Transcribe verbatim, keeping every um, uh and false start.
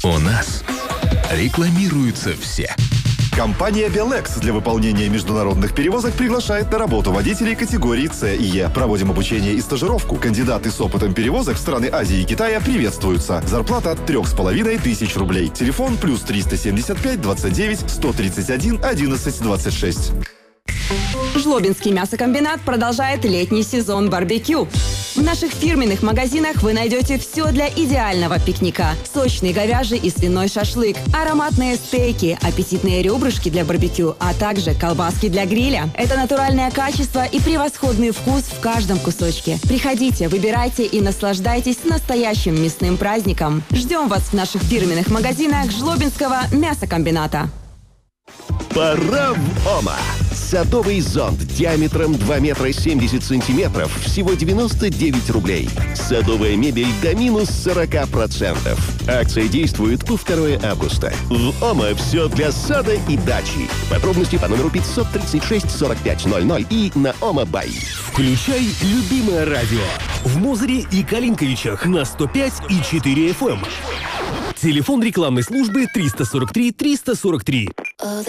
У нас рекламируются все. Компания Белекс для выполнения международных перевозок приглашает на работу водителей категории С и Е. Проводим обучение и стажировку. Кандидаты с опытом перевозок в страны Азии и Китая приветствуются. Зарплата от трех с половиной тысяч рублей. Телефон плюс триста семьдесят пять двадцать девять сто тридцать один одиннадцать двадцать шесть. Жлобинский мясокомбинат продолжает летний сезон барбекю. В наших фирменных магазинах вы найдете все для идеального пикника. Сочный говяжий и свиной шашлык, ароматные стейки, аппетитные ребрышки для барбекю, а также колбаски для гриля. Это натуральное качество и превосходный вкус в каждом кусочке. Приходите, выбирайте и наслаждайтесь настоящим мясным праздником. Ждем вас в наших фирменных магазинах Жлобинского мясокомбината. Пора в Ома! Садовый зонт диаметром два метра семьдесят сантиметров всего девяносто девять рублей. Садовая мебель до минус сорок процентов. Акция действует по второго августа. В Ома все для сада и дачи. Подробности по номеру пятьсот тридцать шесть сорок пять ноль ноль и на Ома Бай. Включай любимое радио в Мозыре и Калинковичах на сто пять и четыре эф эм. Телефон рекламной службы триста сорок три триста сорок три.